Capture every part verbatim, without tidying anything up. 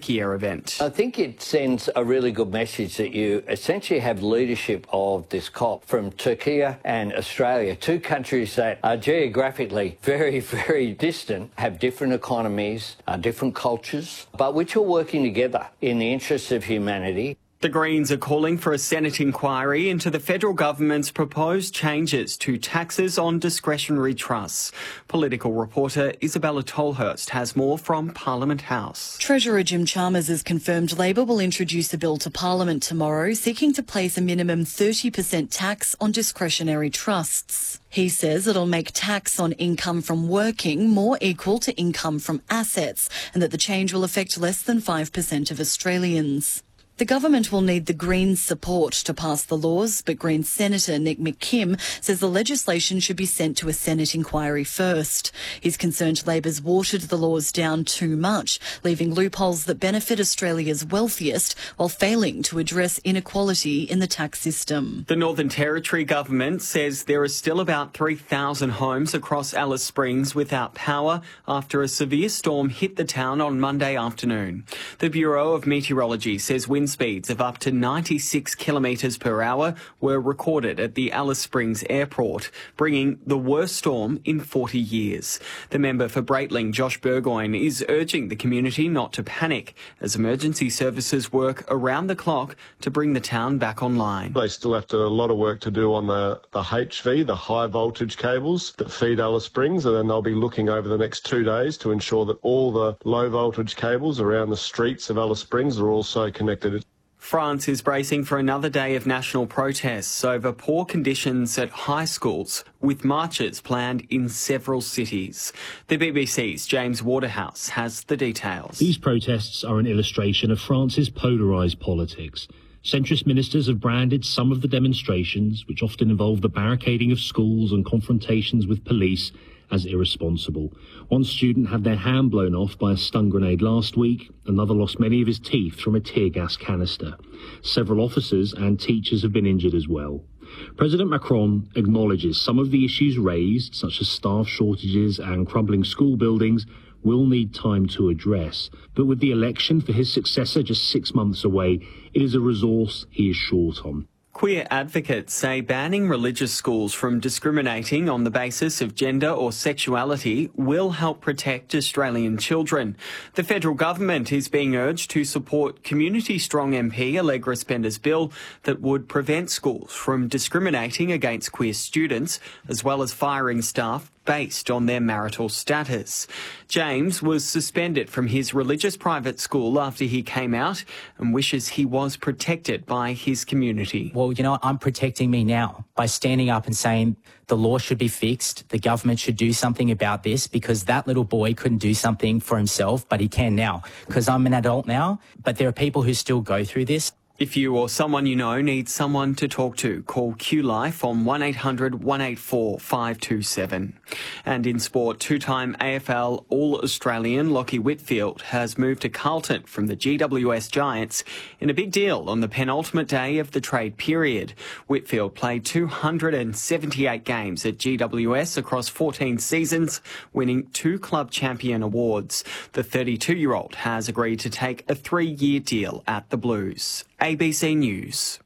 year event. I think it sends a really good message that you essentially have leadership of this COP from Turkey and Australia, two countries that are geographically very, very distant, have different economies, uh, different cultures, but which are working together in the interests of humanity. The Greens are calling for a Senate inquiry into the federal government's proposed changes to taxes on discretionary trusts. Political reporter Isabella Tolhurst has more from Parliament House. Treasurer Jim Chalmers has confirmed Labor will introduce a bill to Parliament tomorrow seeking to place a minimum thirty percent tax on discretionary trusts. He says it'll make tax on income from working more equal to income from assets and that the change will affect less than five percent of Australians. The government will need the Greens' support to pass the laws, but Greens Senator Nick McKim says the legislation should be sent to a Senate inquiry first. He's concerned Labor's watered the laws down too much, leaving loopholes that benefit Australia's wealthiest while failing to address inequality in the tax system. The Northern Territory government says there are still about three thousand homes across Alice Springs without power after a severe storm hit the town on Monday afternoon. The Bureau of Meteorology says wind speeds of up to ninety-six kilometres per hour were recorded at the Alice Springs Airport, bringing the worst storm in forty years. The member for Breitling, Josh Burgoyne, is urging the community not to panic as emergency services work around the clock to bring the town back online. They still have to, a lot of work to do on the, the H V, the high voltage cables that feed Alice Springs, and then they'll be looking over the next two days to ensure that all the low voltage cables around the streets of Alice Springs are also connected. France is bracing for another day of national protests over poor conditions at high schools, with marches planned in several cities. The B B C's James Waterhouse has the details. These protests are an illustration of France's polarised politics. Centrist ministers have branded some of the demonstrations, which often involve the barricading of schools and confrontations with police, as irresponsible. One student had their hand blown off by a stun grenade last week. Another lost many of his teeth from a tear gas canister. Several officers and teachers have been injured as well. President Macron acknowledges some of the issues raised, such as staff shortages and crumbling school buildings, will need time to address. But with the election for his successor just six months away, it is a resource he is short on. Queer advocates say banning religious schools from discriminating on the basis of gender or sexuality will help protect Australian children. The federal government is being urged to support Community Strong M P Allegra Spender's bill that would prevent schools from discriminating against queer students, as well as firing staff based on their marital status. James was suspended from his religious private school after he came out and wishes he was protected by his community. Well, you know, I'm protecting me now by standing up and saying the law should be fixed, the government should do something about this, because that little boy couldn't do something for himself, but he can now, because I'm an adult now, but there are people who still go through this. If you or someone you know needs someone to talk to, call Q Life on one eight hundred, one eight four, five two seven. And in sport, two-time A F L All-Australian Lachie Whitfield has moved to Carlton from the G W S Giants in a big deal on the penultimate day of the trade period. Whitfield played two hundred seventy-eight games at G W S across fourteen seasons, winning two club champion awards. The thirty-two-year-old has agreed to take a three-year deal at the Blues. A B C News.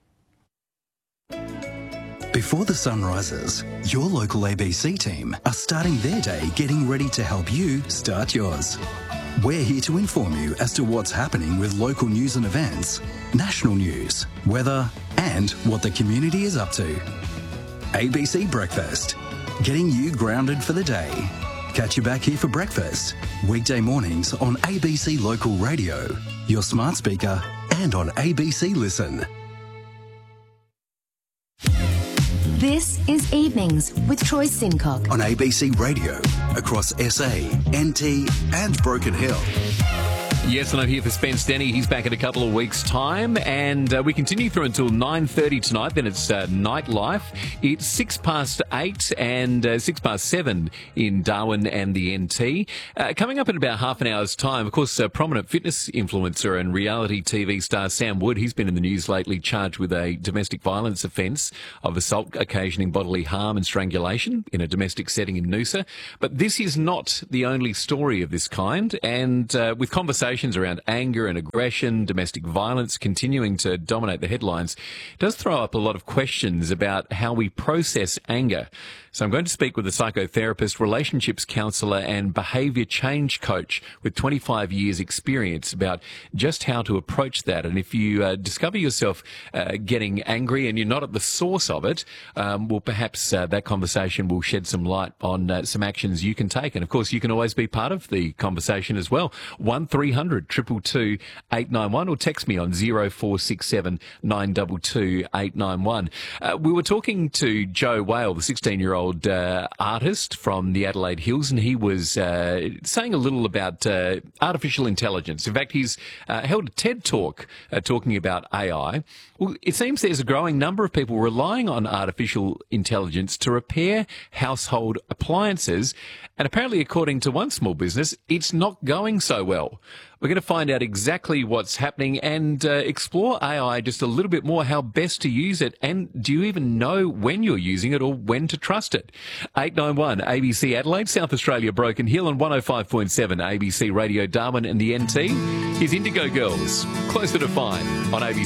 Before the sun rises, your local A B C team are starting their day getting ready to help you start yours. We're here to inform you as to what's happening with local news and events, national news, weather, and what the community is up to. A B C Breakfast, getting you grounded for the day. Catch you back here for breakfast, weekday mornings on A B C Local Radio, your smart speaker, and on A B C Listen. This is Evenings with Troy Sincock on A B C Radio, across S A, N T and Broken Hill. Yes, and I'm here for Spence Denny. He's back in a couple of weeks' time, and uh, we continue through until nine thirty tonight. Then it's uh, Nightlife. It's six past eight and uh, six past seven in Darwin and the N T. Uh, coming up in about half an hour's time, of course, uh, prominent fitness influencer and reality T V star Sam Wood. He's been in the news lately, charged with a domestic violence offence of assault occasioning bodily harm and strangulation in a domestic setting in Noosa. But this is not the only story of this kind, and uh, with conversation conversations around anger and aggression, domestic violence continuing to dominate the headlines, does throw up a lot of questions about how we process anger. So I'm going to speak with a psychotherapist, relationships counsellor and behaviour change coach with twenty-five years experience about just how to approach that. And if you uh, discover yourself uh, getting angry and you're not at the source of it, um, well, perhaps uh, that conversation will shed some light on uh, some actions you can take. And of course, you can always be part of the conversation as well. one three hundred two two two eight nine one or text me on zero four six seven nine two two eight nine one. Uh, we were talking to Joe Whale, the sixteen-year-old uh, artist from the Adelaide Hills, and he was uh, saying a little about uh, artificial intelligence. In fact, he's uh, held a TED Talk uh, talking about A I. Well, it seems there's a growing number of people relying on artificial intelligence to repair household appliances, and apparently, according to one small business, it's not going so well. We're going to find out exactly what's happening and uh, explore A I just a little bit more, how best to use it, and do you even know when you're using it or when to trust it? eight nine one A B C Adelaide, South Australia, Broken Hill, and one oh five point seven A B C Radio Darwin and the N T. Here's Indigo Girls, Closer to Fine on A B C.